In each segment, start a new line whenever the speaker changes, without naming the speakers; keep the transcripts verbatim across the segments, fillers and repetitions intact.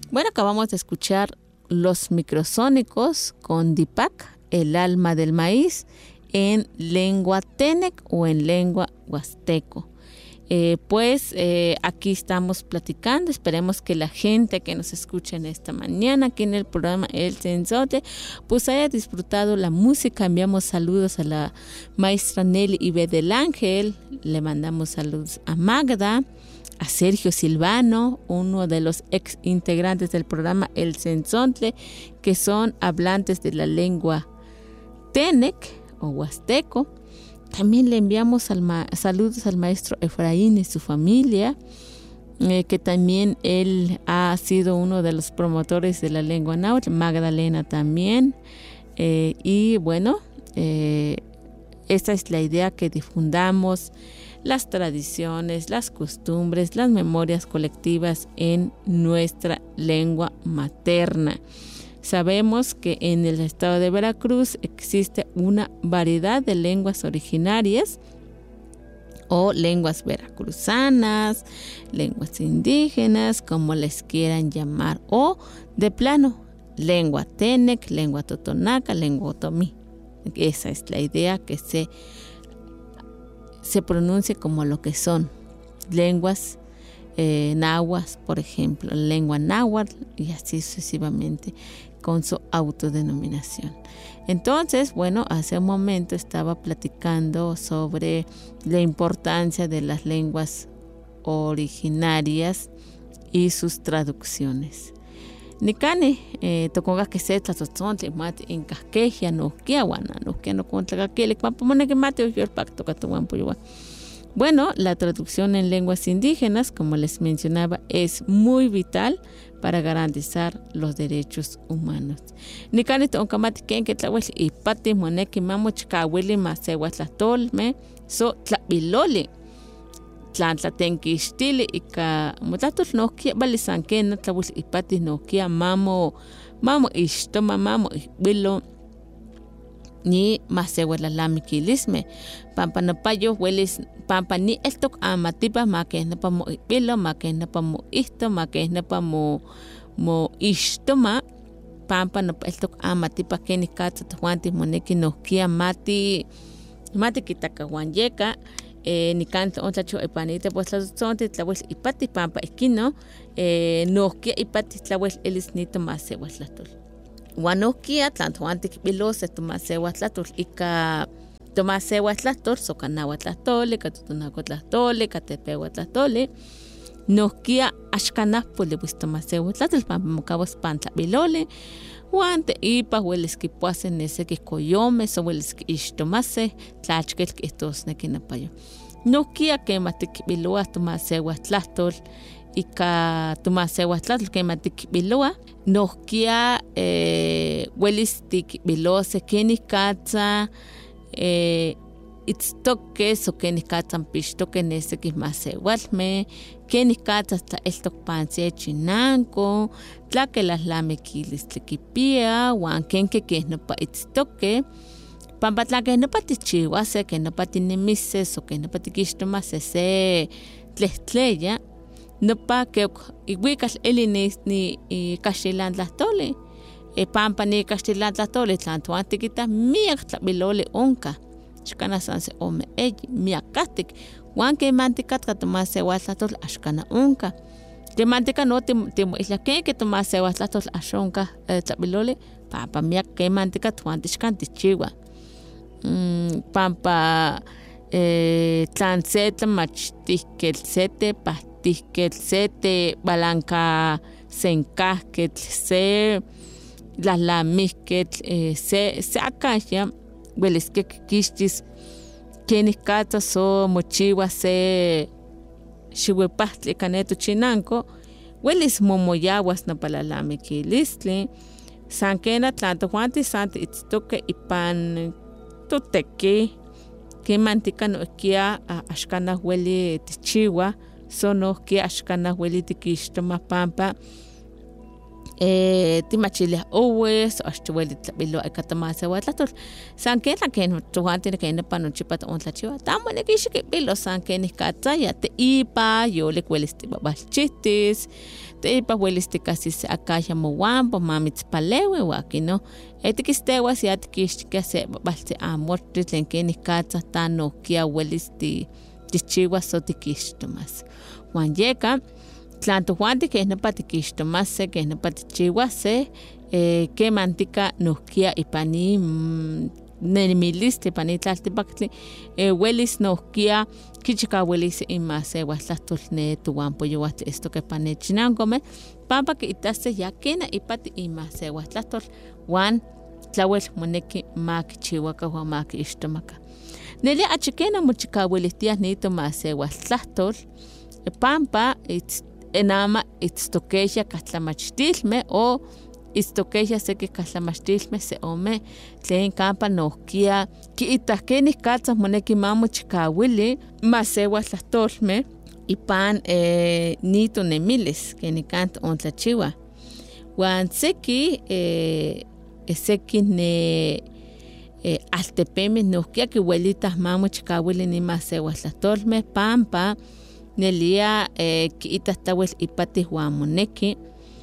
Bueno, acabamos de escuchar Los Microsónicos con Dipak, El alma del maíz, en lengua tenec o en lengua huasteco. Eh, pues eh, aquí estamos platicando, esperemos que la gente que nos escucha en esta mañana aquí en el programa El Sensote pues haya disfrutado la música. Enviamos saludos a la maestra Nelly Ibe del Ángel, le mandamos saludos a Magda, a Sergio Silvano, uno de los ex integrantes del programa El Sensontle, que son hablantes de la lengua tenec o huasteco. También le enviamos al ma- saludos al maestro Efraín y su familia, eh, que también él ha sido uno de los promotores de la lengua náhuatl, Magdalena también. Eh, y bueno, eh, esta es la idea, que difundamos las tradiciones, las costumbres, las memorias colectivas en nuestra lengua materna. Sabemos que en el estado de Veracruz existe una variedad de lenguas originarias o lenguas veracruzanas, lenguas indígenas, como les quieran llamar, o de plano, lengua tenec, lengua totonaca, lengua otomí. Esa es la idea, que se, se pronuncie como lo que son lenguas eh, nahuas, por ejemplo, lengua náhuatl, y así sucesivamente, con su autodenominación. Entonces, bueno, hace un momento estaba platicando sobre la importancia de las lenguas originarias y sus traducciones. Nikane, eh, toconga que se tlatzotzontle mate en casqueja no kiawana, no kiano contra aquel papamone que mate o pacto catuan puyuan. Bueno, la traducción en lenguas indígenas, como les mencionaba, es muy vital para garantizar los derechos humanos. Nikane tonkamati ken que tlawel y pati moneki mamo chikawili masewatlatolme so tlabiloli tlan tlatenkixtili ika motlatul nohkia balisankena tlawel y pati nohkia mamo mamo ixtoma mamo ihbilo ni masewalamikilisme pampa nopayo huelis pampa ni estok amatipa make no pa mo ihbilo make no pa mo ihto make no pa mo mo ixtoma pampa no estok amatipa keni katsa tuanti moneki nohkia mati mati kitakahuanyeka eh, ni canto on tacho epanite pues la sonte tlawel ipati pampa ikino eh, nohkia ipati tlawel elis nito masewatlatol Wanokia tanto antes bilos tomasewatlatol ika tomasewatlatol sokanawatlatole katutunakotlatole katepewatlatole nokia ashkanapole pues tomasewatlatol pampamokabos pantlabilole Wante ipa hueles que puasen ese que coyome so hueles que ishtomase tlachkel que estos nekinapayo nokia que matik biloa tomasewatlatol ika tomasewatlatol que matik biloa nohkia eh, huelis tik bilose kenikatza eh, itztoque so kenikatzan pixtoque nese kismasewalme kenikatza hasta estok panse chinanko tlaquelalamiquilis tlikipia huan kenke kehnopa itztoque pampa tlakehnopa tichiuase kehnopa tinimise so kehnopa tikixtomase se tlehtleya nopa que iguical elinis ni castellan tlahtole e pampa ni castellan tlahtole tanto antiquita miak tlabilole onka xkana sanse ome ey miakastik huan que manticatka tomase huatlatol axkana onka que mantica no timo isla que que tomase huatlatol axonka tlabilole pampa miak que mantica tuan tixkan tichiwa mm, pampa eh, tlansetla machtihkel sete pa tihkel sete balanca senkahketl se lalamisquetl eh, se se akaya hueles que kixtis quienes cata so mochiwa se xihuepastli caneto chinanco hueles momoyaguas no palalamiquilistli sanquena tlanto juanti santi itztoque ipan toteki que mantica no kia axcana hueli tichiwa sono que axcana hueli tikixtoma pampa eh, timachilia uwes, ashtueli tlabilo ekatamase watlatol. San ken ken tuhantin ken panochipat ontlachiwa. Tamo ne kishike bilo san ken katsaya te ipa yo le kwelisti babalchitis. Te ipa welisti kasi se akaya mowampo mamitzpalewe wakino. Etikistewa si atikishtika se babalti amorti tlen ken katsa tano kia welisti chichiwa sotikishtomas. Juan yeka tlanto Juan que no patiquishtomase que no patichihuase eh, que mantica noquia y pani mmm, nenimiliste pani tlaltipactli eh, huelis noquia kichika huelis y más eh, huatlastolne tuampo yuat esto que panechinangome pampa que itase ya kena y pati y más eh, huatlastol Juan tlawel moneki mak chihuaca Juan mak ishtomaka neli achikena muchika huelistia nito más eh, huatlastol pampa it's enama itztoqueya katlamachtilme o itztoqueya seki katlamachtilme se ome tlen campa nohkia ki itahkenih katzas moneki mamo chikawili masewa tlahtolme ipan eh, nito nemilis kenikant ontlachiwa wan seki eh, seki ne eh, altepeme nohkia kiwelitas mamo chikawili ni masewa tlahtolme pampa nelia eh, kiitastawel ipati huamoneki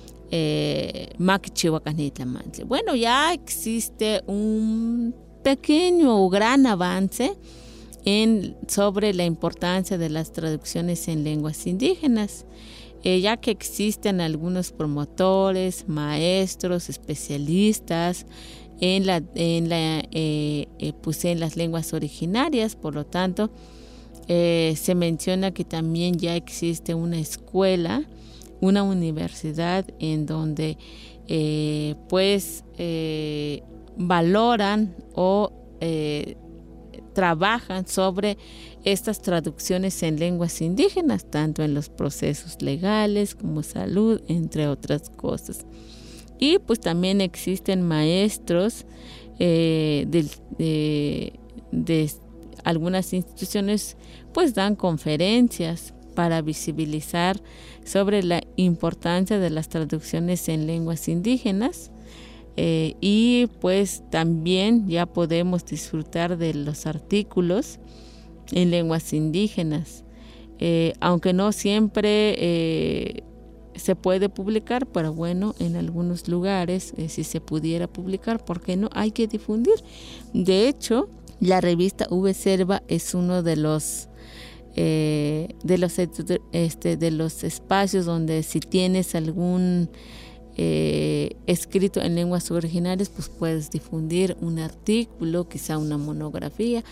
eh, makichihuacanitlamantli. Bueno, ya existe un pequeño o gran avance en, sobre la importancia de las traducciones en lenguas indígenas, eh, ya que existen algunos promotores, maestros, especialistas en, la, en, la, eh, eh, pues en las lenguas originarias, por lo tanto, Eh, se menciona que también ya existe una escuela, una universidad en donde eh, pues eh, valoran o eh, trabajan sobre estas traducciones en lenguas indígenas, tanto en los procesos legales como salud, entre otras cosas. Y pues también existen maestros eh, de, de, de algunas instituciones pues dan conferencias para visibilizar sobre la importancia de las traducciones en lenguas indígenas eh, y pues también ya podemos disfrutar de los artículos en lenguas indígenas, eh, aunque no siempre eh, se puede publicar, pero bueno, en algunos lugares eh, si se pudiera publicar, ¿por qué no? Hay que difundir. De hecho, la revista V-Serva es uno de los eh, de los este, de los espacios donde si tienes algún eh, escrito en lenguas originales, pues puedes difundir un artículo, quizá una monografía